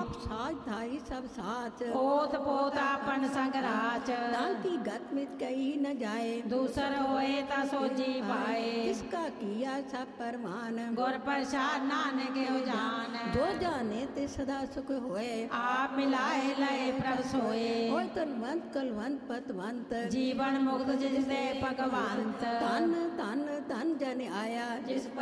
आप साज धाई सब साथ, ओत पोत आपन संग राच, ताकि गत मित कही न जाए, दूसर होए ता सोजी पाए, किसका किया सब परमान, गुर प्रसाद नानक हो जान, जो जाने ते सदा सुख होए, आप मिलाए लय प्रभ सोए, होय तनवंत कलवंत पतवंत, जीवन मुक्त जिससे भगवंत, तन तन तन जन आया जिस